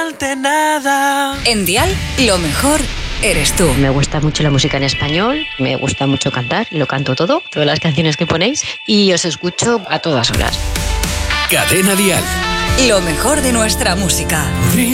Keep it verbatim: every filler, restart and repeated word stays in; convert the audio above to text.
falte nada. En Dial, lo mejor eres tú. Me gusta mucho la música en español, me gusta mucho cantar, lo canto todo, todas las canciones que ponéis, y os escucho a todas horas. Cadena Dial. Lo mejor de nuestra música.